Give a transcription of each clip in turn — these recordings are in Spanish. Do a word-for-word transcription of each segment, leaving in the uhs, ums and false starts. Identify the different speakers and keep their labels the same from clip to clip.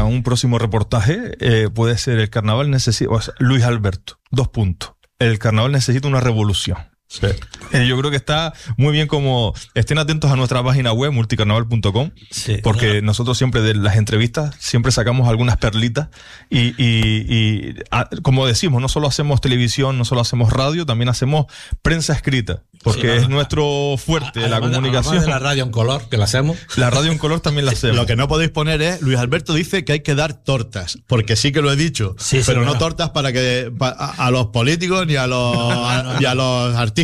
Speaker 1: un próximo reportaje eh, puede ser el carnaval necesita, o sea, Luis Alberto, dos puntos. El carnaval necesita una revolución. Sí. Eh, yo creo que está muy bien, como estén atentos a nuestra página web multicarnaval punto com, sí, porque claro, nosotros siempre de las entrevistas siempre sacamos algunas perlitas y, y, y a, como decimos, no solo hacemos televisión, no solo hacemos radio, también hacemos prensa escrita, porque sí, no, es nuestro fuerte, a, la comunicación.
Speaker 2: De la radio en color, que la hacemos.
Speaker 1: La radio en color también la hacemos.
Speaker 3: Lo que no podéis poner es, Luis Alberto dice que hay que dar tortas, porque sí que lo he dicho, sí, pero sí, no bueno. tortas para que pa, a, a los políticos ni a los, a, ni a los artistas.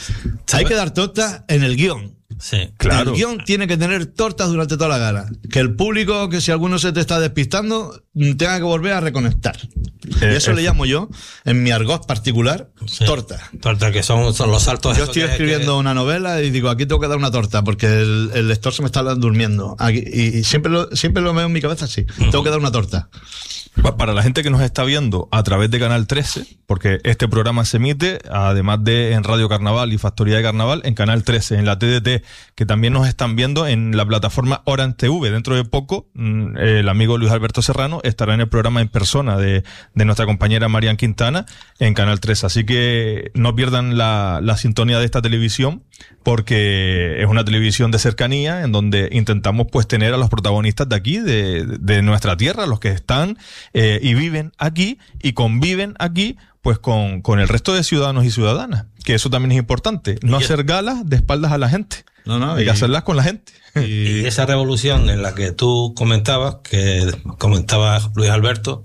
Speaker 3: Hay que dar tortas en el guión.
Speaker 2: Sí,
Speaker 3: claro. El guión tiene que tener tortas durante toda la gala. Que el público, que si alguno se te está despistando, tenga que volver a reconectar. Eh, y eso eh, le llamo yo, en mi argot particular, sí, torta.
Speaker 2: Torta, que son, son los saltos.
Speaker 3: Yo estoy escribiendo que... una novela y digo, aquí tengo que dar una torta, porque el, el lector se me está durmiendo. Aquí, y, y siempre lo, siempre lo veo en mi cabeza así. Uh-huh. Tengo que dar una torta.
Speaker 1: Para la gente que nos está viendo a través de Canal trece, porque este programa se emite, además de en Radio Carnaval y Factoría de Carnaval, en Canal trece, en la T D T, que también nos están viendo en la plataforma Orange T V. Dentro de poco, el amigo Luis Alberto Serrano estará en el programa en persona de, de nuestra compañera Marian Quintana en Canal trece. Así que no pierdan la, la sintonía de esta televisión, porque es una televisión de cercanía en donde intentamos pues tener a los protagonistas de aquí, de, de nuestra tierra, los que están eh, y viven aquí y conviven aquí pues con, con el resto de ciudadanos y ciudadanas, que eso también es importante, no y hacer galas de espaldas a la gente, no, no, hay y, que hacerlas con la gente.
Speaker 2: Y, y esa revolución en la que tú comentabas, que comentaba Luis Alberto,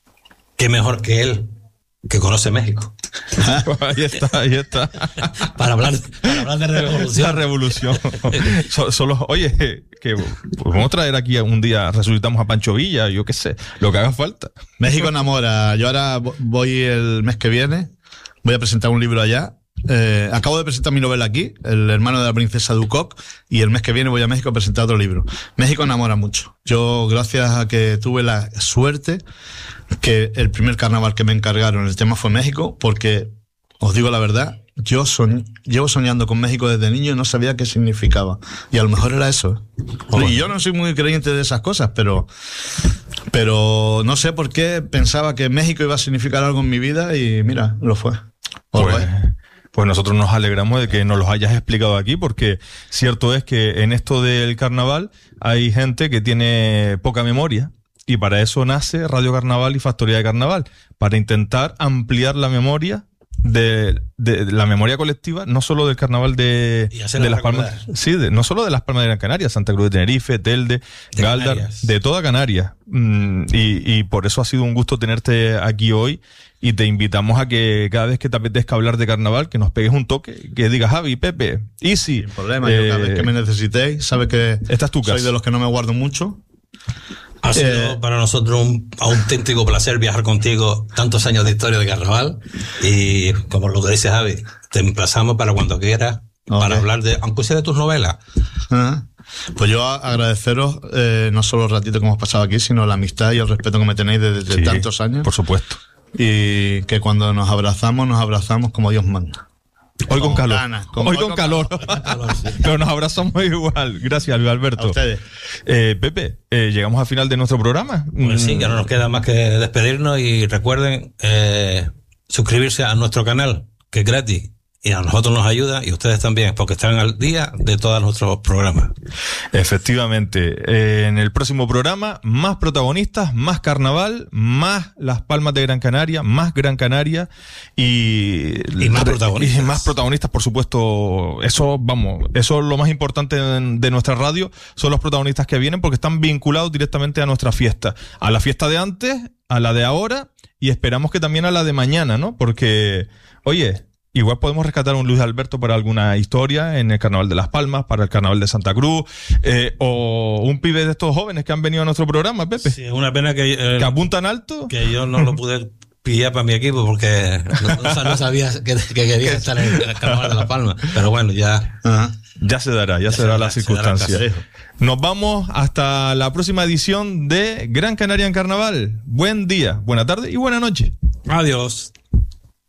Speaker 2: qué mejor que él, que conoce México.
Speaker 1: Ahí está, ahí está.
Speaker 2: para, hablar, para hablar de revolución.
Speaker 1: La revolución. So, solo, oye, que pues vamos a traer aquí un día, resucitamos a Pancho Villa, yo qué sé, lo que haga falta.
Speaker 3: México enamora. Yo ahora voy el mes que viene, voy a presentar un libro allá. Eh, acabo de presentar mi novela aquí, El hermano de la princesa Ducoc, y el mes que viene voy a México a presentar otro libro. México enamora mucho. Yo, gracias a que tuve la suerte que el primer carnaval que me encargaron el tema fue México, porque os digo la verdad, yo soñ, llevo soñando con México desde niño y no sabía qué significaba, y a lo mejor era eso. Oh. Y yo no soy muy creyente de esas cosas, pero pero no sé por qué pensaba que México iba a significar algo en mi vida, y mira, lo fue.
Speaker 1: Pues, pues nosotros nos alegramos de que nos los hayas explicado aquí, porque cierto es que en esto del carnaval hay gente que tiene poca memoria. Y para eso nace Radio Carnaval y Factoría de Carnaval, para intentar ampliar la memoria de, de, de la memoria colectiva, no solo del carnaval de, de Las Palmas, sí, de, no solo de Las Palmas de Gran Canaria, Santa Cruz de Tenerife, Telde, de Galdar, Canarias. De toda Canarias. Mm, y, y por eso ha sido un gusto tenerte aquí hoy, y te invitamos a que cada vez que te apetezca hablar de carnaval, que nos pegues un toque, que digas Javi, Pepe, Easy.
Speaker 3: Sin problema, eh, yo cada vez que me necesitéis, sabes que
Speaker 1: esta es tu casa.
Speaker 3: Soy de los que no me guardo mucho.
Speaker 2: Ha sido eh, para nosotros un auténtico placer viajar contigo, tantos años de historia de carnaval, y como lo que dice Javi, te emplazamos para cuando quieras, okay, para hablar de, aunque sea de tus novelas.
Speaker 3: Uh-huh. Pues yo agradeceros eh, no solo el ratito que hemos pasado aquí, sino la amistad y el respeto que me tenéis desde, desde sí, tantos años.
Speaker 1: Por supuesto.
Speaker 3: Y que cuando nos abrazamos, nos abrazamos como Dios manda.
Speaker 1: Hoy con, con calor. Ganas, con, hoy, hoy con, con calor. calor sí. Pero nos abrazamos igual. Gracias, Luis Alberto.
Speaker 3: A ustedes.
Speaker 1: Eh, Pepe, eh, llegamos al final de nuestro programa.
Speaker 2: Pues sí, ya no nos queda más que despedirnos, y recuerden eh, suscribirse a nuestro canal, que es gratis. Y a nosotros nos ayuda, y ustedes también, porque están al día de todos nuestros programas. Efectivamente.
Speaker 1: Eh, en el próximo programa, más protagonistas, más carnaval, más Las Palmas de Gran Canaria, más Gran Canaria y,
Speaker 2: y más protagonistas.
Speaker 1: Y más protagonistas, por supuesto. Eso, vamos, eso es lo más importante de nuestra radio, son los protagonistas que vienen, porque están vinculados directamente a nuestra fiesta. A la fiesta de antes, a la de ahora, y esperamos que también a la de mañana, ¿no? Porque, oye, igual podemos rescatar un Luis Alberto para alguna historia en el Carnaval de Las Palmas, para el Carnaval de Santa Cruz, eh, o un pibe de estos jóvenes que han venido a nuestro programa, Pepe.
Speaker 2: Sí, es una pena que... Eh,
Speaker 1: que apuntan alto.
Speaker 2: Que yo no lo pude pillar para mi equipo, porque no, no sabía que, que quería estar en el Carnaval de Las Palmas. Pero bueno, ya...
Speaker 1: Uh-huh. Ya se dará, ya, ya se dará la circunstancia. Nos vamos hasta la próxima edición de Gran Canaria en Carnaval. Buen día, buena tarde y buena noche.
Speaker 2: Adiós.